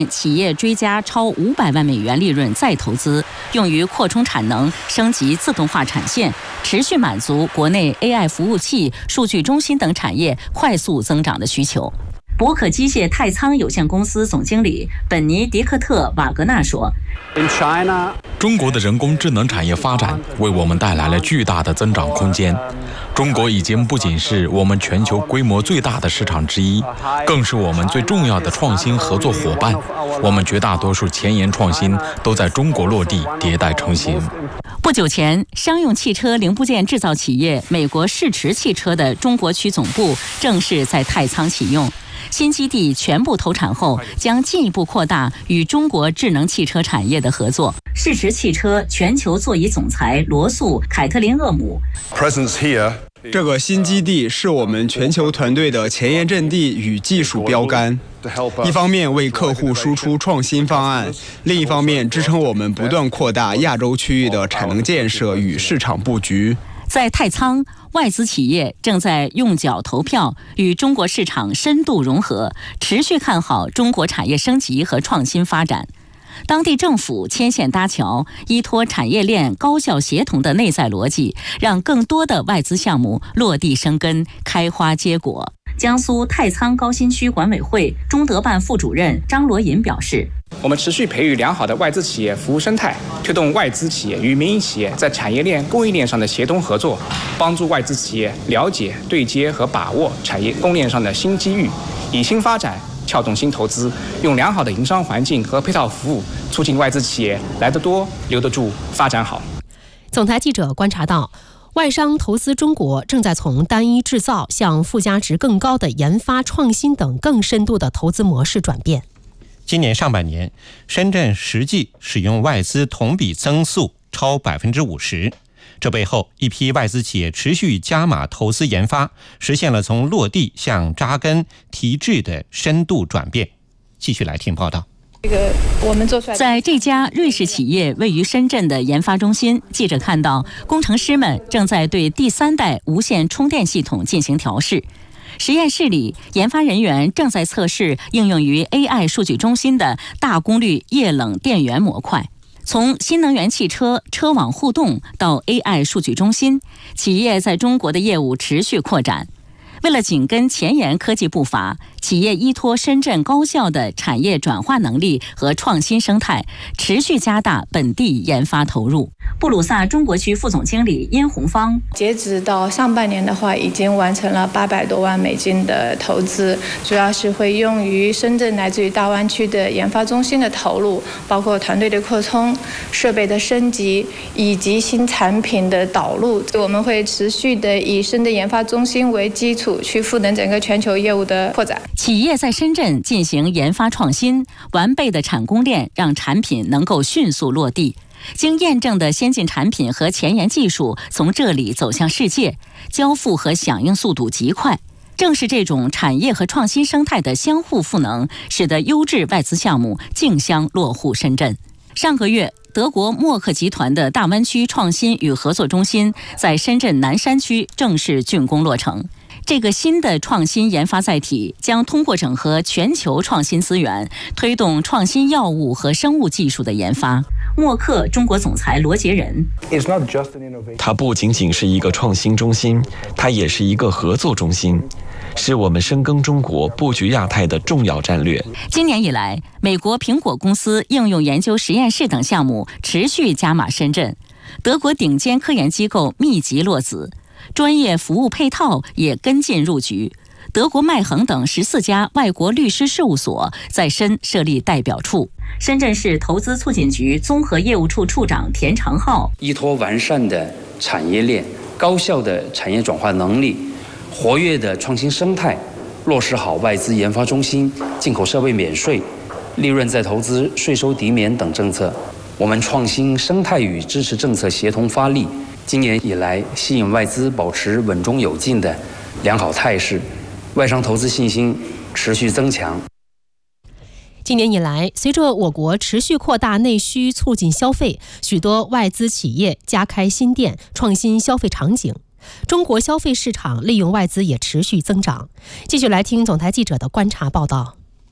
企业追加超500万美元利润再投资，用于扩充产能、升级自动化产线，持续满足国内 AI 服务器、数据中心等产业快速增长的需求。博可机械太仓有限公司总经理本尼迪克特·瓦格纳说：“ 中国的人工智能产业发展为我们带来了巨大的增长空间。中国已经不仅是我们全球规模最大的市场之一，更是我们最重要的创新合作伙伴。我们绝大多数前沿创新都在中国落地迭代成型。” 不久前，商用汽车零部件制造企业美国世驰汽车的中国区总部正式在太仓启用。新基地全部投产后，将进一步扩大与中国智能汽车产业的合作。世驰汽车全球座椅总裁罗素·凯特琳厄姆。 这个新基地是我们全球团队的前沿阵地与技术标杆，一方面为客户输出创新方案，另一方面支撑我们不断扩大亚洲区域的产能建设与市场布局。 在太仓，外资企业正在用脚投票，与中国市场深度融合，持续看好中国产业升级和创新发展。当地政府牵线搭桥，依托产业链高效协同的内在逻辑，让更多的外资项目落地生根、开花结果。江苏太仓高新区管委会中德办副主任张罗银表示：“ 我们持续培育良好的外资企业服务生态，推动外资企业与民营企业在产业链、供应链上的协同合作，帮助外资企业了解、对接和把握产业供应链上的新机遇，以新发展撬动新投资，用良好的营商环境和配套服务，促进外资企业来得多、留得住、发展好。” 总台记者观察到，外商投资中国正在从单一制造向附加值更高的研发创新等更深度的投资模式转变。 今年上半年，深圳实际使用外资同比增速超 50%， 这背后一批外资企业持续加码投资研发，实现了从落地向扎根提质的深度转变。继续来听报道。 在这家瑞士企业位于深圳的研发中心，记者看到工程师们正在对第3代无线充电系统进行调试。实验室里，研发人员正在测试应用于 AI 数据中心的大功率液冷电源模块。从新能源汽车车网互动到 AI 数据中心，企业在中国的业务持续扩展。为了紧跟前沿科技步伐，企业依托深圳高效的产业转化能力和创新生态，持续加大本地研发投入。布鲁萨中国区副总经理殷红芳： 截止到上半年的话，已经完成了800多万美金的投资，主要是会用于深圳乃至于大湾区的研发中心的投入，包括团队的扩充、设备的升级以及新产品的导入。我们会持续的以深圳研发中心为基础，去赋能整个全球业务的扩展。 企业在深圳进行研发创新，完备的产供链让产品能够迅速落地。经验证的先进产品和前沿技术从这里走向世界，交付和响应速度极快。正是这种产业和创新生态的相互赋能，使得优质外资项目竞相落户深圳。上个月，德国默克集团的大湾区创新与合作中心在深圳南山区正式竣工落成。这个新的创新研发载体将通过整合全球创新资源，推动创新药物和生物技术的研发。默克中国总裁罗杰仁： 它不仅仅是一个创新中心，它也是一个合作中心，是我们深耕中国、布局亚太的重要战略。 今年以来，美国苹果公司应用研究实验室等项目持续加码深圳，德国顶尖科研机构密集落子，专业服务配套也跟进入局。德国麦恒等14家外国律师事务所在深设立代表处。深圳市投资促进局综合业务处处长田长浩： 依托完善的产业链、高效的产业转化能力、活跃的创新生态，落实好外资研发中心、进口设备免税、利润再投资、税收抵免等政策，我们创新生态与支持政策协同发力。今年以来，吸引外资保持稳中有进的良好态势，外商投资信心持续增强。 今年以来，随着我国持续扩大内需促进消费，许多外资企业加开新店，创新消费场景。中国消费市场利用外资也持续增长。继续来听总台记者的观察报道。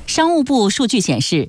商务部数据显示，